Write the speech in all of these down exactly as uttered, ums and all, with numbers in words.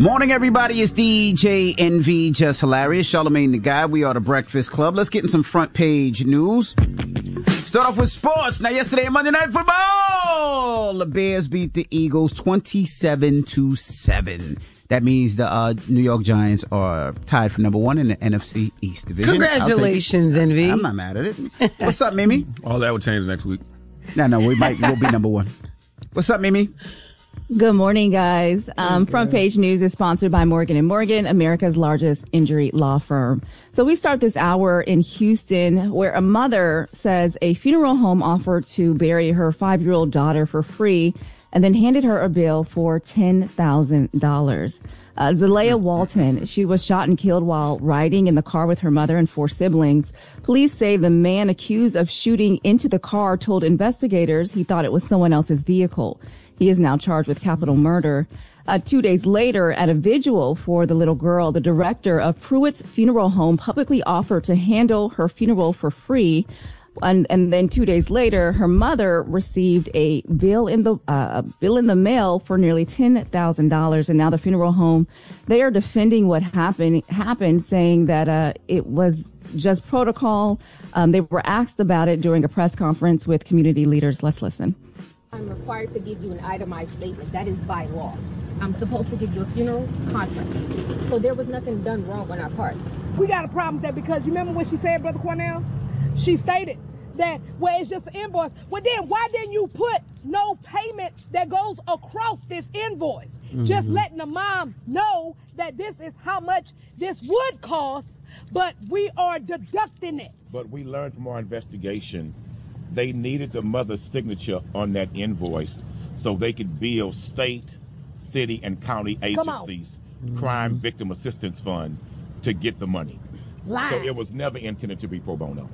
Morning, everybody. It's D J N V, Just Hilarious. Charlamagne the Guy. We are the Breakfast Club. Let's get in some front page news. Start off with sports. Now, yesterday, Monday Night Football, the Bears beat the Eagles twenty-seven to seven. That means the uh, New York Giants are tied for number one in the N F C East Division. Congratulations, N V. I'm not mad at it. What's up, Mimi? All that will change next week. No, no, we might we'll be number one. What's up, Mimi? Good morning, guys. Um, front page news is sponsored by Morgan and Morgan, America's largest injury law firm. So we start this hour in Houston, where a mother says a funeral home offered to bury her five-year-old daughter for free and then handed her a bill for ten thousand dollars. Uh, Zalea Walton, she was shot and killed while riding in the car with her mother and four siblings. Police say the man accused of shooting into the car told investigators he thought it was someone else's vehicle. He is now charged with capital murder. Uh, two days later, at a vigil for the little girl, the director of Pruitt's Funeral Home publicly offered to handle her funeral for free. And, and then two days later, her mother received a bill in the uh, a bill in the mail for nearly ten thousand dollars. And now the funeral home, they are defending what happened, happened saying that uh, it was just protocol. Um, they were asked about it during a press conference with community leaders. Let's listen. I'm required to give you an itemized statement. That is by law. I'm supposed to give you a funeral contract. So there was nothing done wrong on our part. We got a problem with that because you remember what she said, Brother Cornell? She stated that, well, it's just an invoice. Well, then why didn't you put no payment that goes across this invoice? Mm-hmm. Just letting the mom know that this is how much this would cost, but we are deducting it. But we learned from our investigation they needed the mother's signature on that invoice so they could bill state, city, and county agencies, crime victim assistance fund, to get the money. Lie. So it was never intended to be pro bono.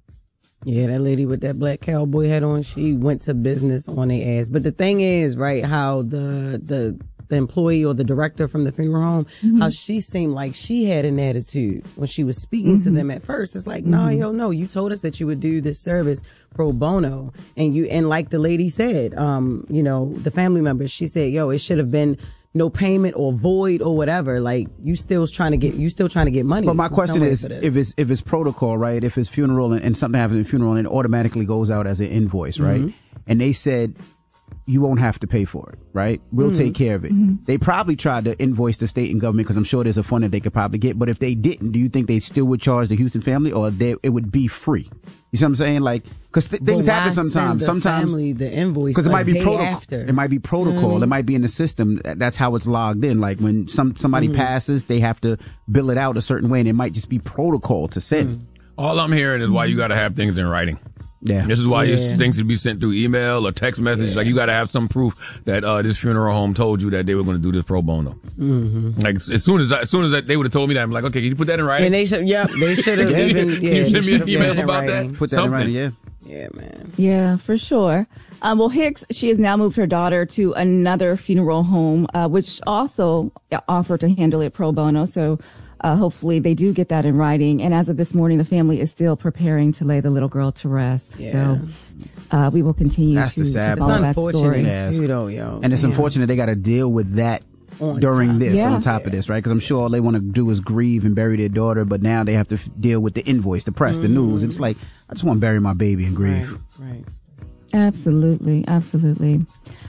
Yeah, that lady with that black cowboy hat on, she went to business on their ass. But the thing is, right, how the the the employee or the director from the funeral home, mm-hmm. how she seemed like she had an attitude when she was speaking mm-hmm. to them at first. It's like, mm-hmm. no, yo, no, you told us that you would do this service pro bono. And you, and like the lady said, um, you know, the family members, she said, yo, it should have been no payment or void or whatever. Like, you still trying to get, you still trying to get money. But my question is, if it's, if it's protocol, right? If it's funeral and, and something happens at a funeral and it automatically goes out as an invoice, right? Mm-hmm. And they said, you won't have to pay for it, right? We'll mm-hmm. take care of it. Mm-hmm. They probably tried to invoice the state and government because I'm sure there's a fund that they could probably get. But if they didn't, do you think they still would charge the Houston family, or they, it would be free? You see what I'm saying? Like, because th- things happen sometimes. The sometimes family, the invoice, because it might be protocol. After. It might be protocol. Mm-hmm. It might be in the system. That's how it's logged in. Like when some somebody mm-hmm. passes, they have to bill it out a certain way, and it might just be protocol to send. Mm-hmm. All I'm hearing is why you got to have things in writing. Yeah. This is why yeah. things should be sent through email or text message. Yeah. Like, you got to have some proof that uh, this funeral home told you that they were going to do this pro bono. Mm-hmm. Like, as soon as as soon as they would have told me that, I'm like, okay, can you put that in writing? And they should, yep, they should have even. Yeah, can you send me an email about that? Put that Something. in writing, yeah. Yeah, man. Yeah, for sure. Um, well, Hicks, she has now moved her daughter to another funeral home, uh, which also offered to handle it pro bono. So uh, hopefully they do get that in writing. And as of this morning, the family is still preparing to lay the little girl to rest. Yeah. So uh, we will continue That's to, the sad to follow that unfortunate story. Yes. too, though, yo. And it's Damn. unfortunate they got to deal with that On during time. this, Yeah. on top of this, right? Because I'm sure all they want to do is grieve and bury their daughter, but now they have to f- deal with the invoice, the press, mm. the news. It's like, I just want to bury my baby and grieve. Right, right. Absolutely, absolutely.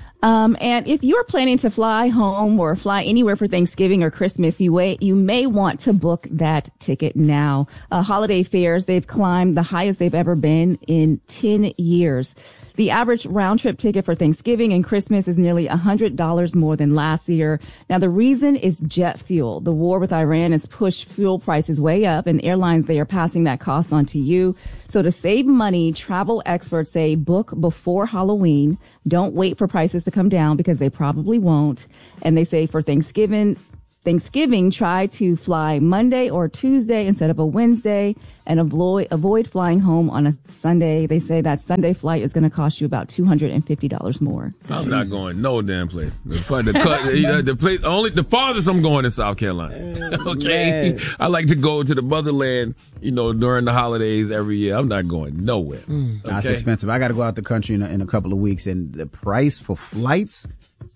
Um, and if you're planning to fly home or fly anywhere for Thanksgiving or Christmas, you wait, you may want to book that ticket now. Uh, holiday fares, they've climbed the highest they've ever been in ten years. The average round trip ticket for Thanksgiving and Christmas is nearly one hundred dollars more than last year. Now, the reason is jet fuel. The war with Iran has pushed fuel prices way up, and airlines, they are passing that cost on to you. So to save money, travel experts say book before Halloween. Don't wait for prices to come down because they probably won't. And they say for Thanksgiving, Thanksgiving, try to fly Monday or Tuesday instead of a Wednesday, and avoid avoid flying home on a Sunday. They say that Sunday flight is going to cost you about two hundred fifty dollars more. I'm Jesus. not going no damn place. The, the, the, the place only the farthest I'm going is South Carolina. Okay, man. I like to go to the motherland, you know, during the holidays every year. I'm not going nowhere. Mm. Okay? That's expensive. I got to go out the country in a, in a couple of weeks, and the price for flights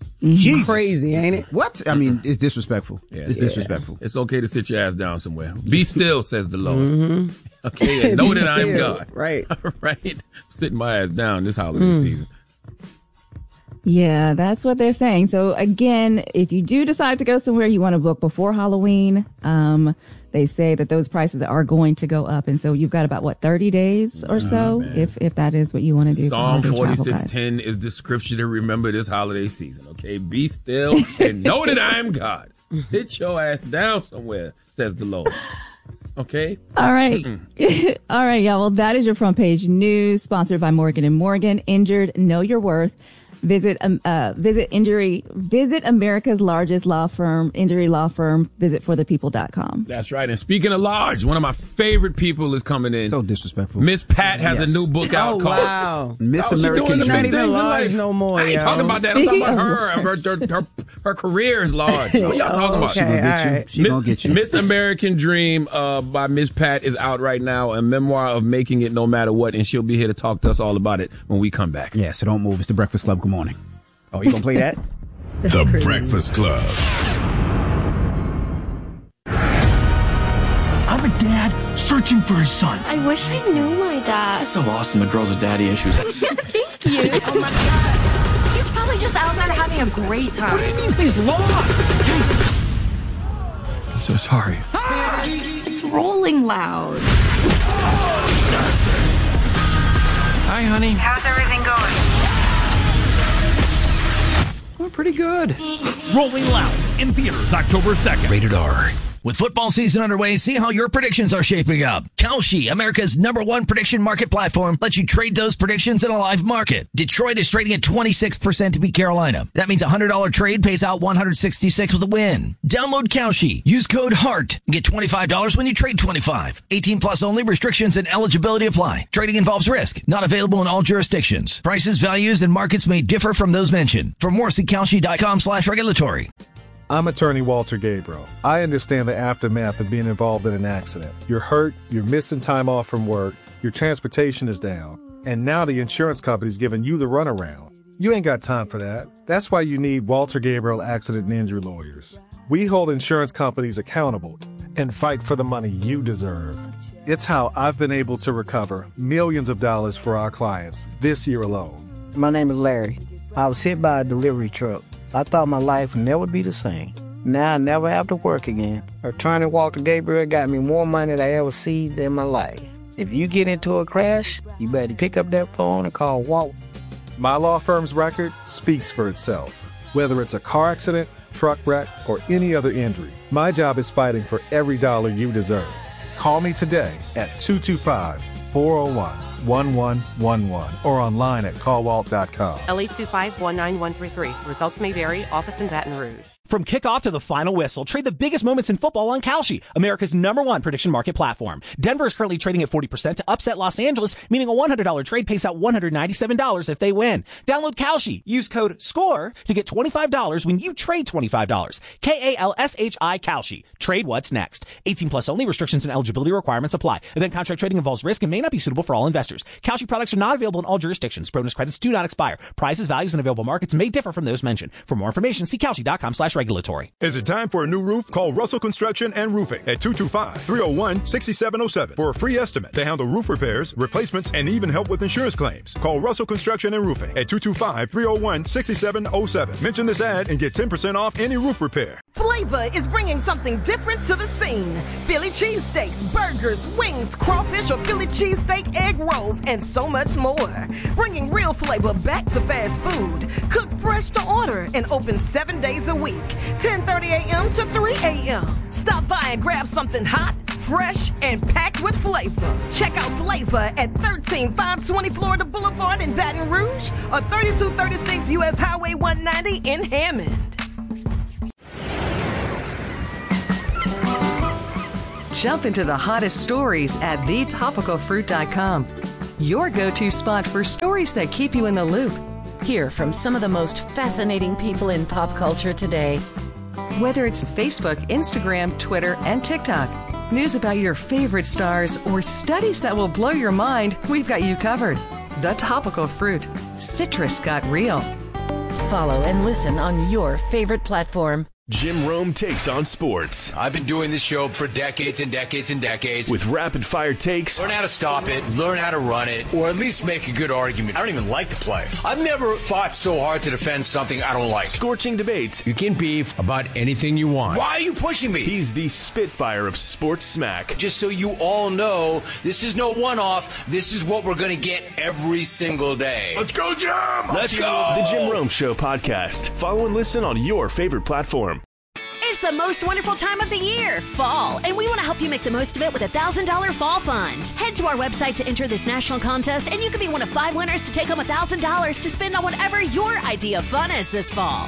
Jesus. Crazy, ain't it? What? I mean, it's disrespectful. Yeah, it's yeah. disrespectful. It's okay to sit your ass down somewhere. Be still, says the Lord. Mm-hmm. Okay, and know that I am God. Right. Right? Sitting my ass down this holiday mm. season. Yeah, that's what they're saying. So again, if you do decide to go somewhere, you want to book before Halloween. Um, they say that those prices are going to go up. And so you've got about, what, thirty days or so, oh, if if that is what you want to do. Psalm forty-six ten is the scripture to remember this holiday season, okay? Be still and know that I am God. Sit your ass down somewhere, says the Lord. Okay? All right. All right, y'all. Well, that is your front page news, sponsored by Morgan and Morgan. Injured, know your worth. Visit, um, uh, visit injury, visit America's largest law firm, injury law firm, visit for the people dot com. That's right. And speaking of large, one of my favorite people is coming in. So disrespectful. Miss Pat has yes. a new book out oh, called wow. Miss oh, American Dream. Not even large no more. I ain't yo. talking about that. I'm talking about her. Her, her, her, her career is large. What y'all talking about? Okay, She gonna get you. right. She Miss, gonna get you. Miss American Dream uh, by Miss Pat is out right now. A memoir of making it no matter what. And she'll be here to talk to us all about it when we come back. Yeah, so don't move. It's the Breakfast Club. Good morning. Oh, you gonna play that? The Breakfast Club. I'm a dad searching for his son. I wish I knew my dad. So awesome, the girls with daddy issues. Thank you. Oh my God. He's probably just out there having a great time. What do you mean he's lost? I'm so sorry. It's rolling loud. Hi, honey. How's everything going? We're pretty good. Rolling Loud in theaters October second. Rated R. With football season underway, see how your predictions are shaping up. Kalshi, America's number one prediction market platform, lets you trade those predictions in a live market. Detroit is trading at twenty-six percent to beat Carolina. That means a one hundred dollars trade pays out one hundred sixty-six with a win. Download Kalshi. Use code HEART and get twenty-five dollars when you trade twenty-five. eighteen plus only. Restrictions and eligibility apply. Trading involves risk. Not available in all jurisdictions. Prices, values, and markets may differ from those mentioned. For more, see Kalshi.com slash regulatory. I'm attorney Walter Gabriel. I understand the aftermath of being involved in an accident. You're hurt, you're missing time off from work, your transportation is down, and now the insurance company's giving you the runaround. You ain't got time for that. That's why you need Walter Gabriel Accident and Injury Lawyers. We hold insurance companies accountable and fight for the money you deserve. It's how I've been able to recover millions of dollars for our clients this year alone. My name is Larry. I was hit by a delivery truck. I thought my life would never be the same. Now I never have to work again. Attorney Walter Gabriel got me more money than I ever seen in my life. If you get into a crash, you better pick up that phone and call Walt. My law firm's record speaks for itself. Whether it's a car accident, truck wreck, or any other injury, my job is fighting for every dollar you deserve. Call me today at two two five, four oh one, one one one one or online at call walt dot com. L eight two five, one nine one three three. Results may vary. Office in Baton Rouge. From kickoff to the final whistle, trade the biggest moments in football on Kalshi, America's number one prediction market platform. Denver is currently trading at forty percent to upset Los Angeles, meaning a one hundred dollars trade pays out one hundred ninety-seven dollars if they win. Download Kalshi. Use code SCORE to get twenty-five dollars when you trade twenty-five dollars. K A L S H I Kalshi. Trade what's next. eighteen plus only. Restrictions and eligibility requirements apply. Event contract trading involves risk and may not be suitable for all investors. Kalshi products are not available in all jurisdictions. Bonus credits do not expire. Prices, values, and available markets may differ from those mentioned. For more information, see Kalshi.com slash regulatory. Is it time for a new roof? Call Russell Construction and Roofing at two two five, three oh one, six seven oh seven for a free estimate. They handle roof repairs, replacements, and even help with insurance claims. Call Russell Construction and Roofing at two two five, three oh one, six seven oh seven. Mention this ad and get ten percent off any roof repair. Flavor is bringing something different to the scene. Philly cheesesteaks, burgers, wings, crawfish or Philly cheesesteak egg rolls, and so much more. Bringing real flavor back to fast food. Cooked fresh to order and open seven days a week. ten thirty a.m. to three a.m. Stop by and grab something hot, fresh, and packed with flavor. Check out Flavor at thirteen five twenty Florida Boulevard in Baton Rouge or thirty-two thirty-six U S Highway one ninety in Hammond. Jump into the hottest stories at the topical fruit dot com. Your go-to spot for stories that keep you in the loop. Hear from some of the most fascinating people in pop culture today. Whether it's Facebook, Instagram, Twitter, and TikTok, news about your favorite stars, or studies that will blow your mind, we've got you covered. The Topical Fruit. Citrus got real. follow and listen on your favorite platform. Jim Rome takes on sports. I've been doing this show for decades and decades and decades. With rapid fire takes. Learn how to stop it, learn how to run it, or at least make a good argument. I don't even like to play. I've never fought so hard to defend something I don't like. Scorching debates. You can beef about anything you want. Why are you pushing me? He's the Spitfire of sports smack. Just so you all know, this is no one-off. This is what we're going to get every single day. Let's go, Jim! Let's go! The Jim Rome Show podcast. Follow and listen on your favorite platform. It's the most wonderful time of the year, fall, and we want to help you make the most of it with a one thousand dollars Fall Fund. Head to our website to enter this national contest, and you could be one of five winners to take home one thousand dollars to spend on whatever your idea of fun is this fall.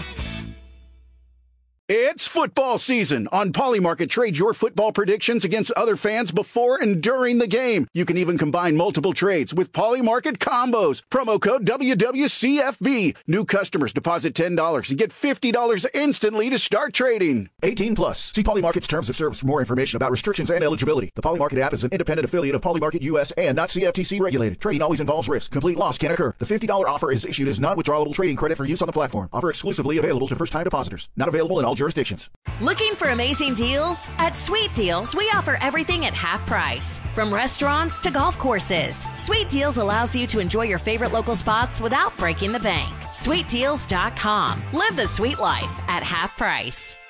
It's football season. On Polymarket, trade your football predictions against other fans before and during the game. You can even combine multiple trades with Polymarket combos. Promo code W W C F B. New customers deposit ten dollars and get fifty dollars instantly to start trading. eighteen plus. See Polymarket's terms of service for more information about restrictions and eligibility. The Polymarket app is an independent affiliate of Polymarket U S and not C F T C regulated. Trading always involves risk. Complete loss can occur. The fifty dollars offer is issued as non-withdrawable trading credit for use on the platform. Offer exclusively available to first-time depositors. Not available in all jurisdictions. Looking for amazing deals? At Sweet Deals, we offer everything at half price. From restaurants to golf courses. Sweet Deals allows you to enjoy your favorite local spots without breaking the bank. sweet deals dot com. Live the sweet life at half price.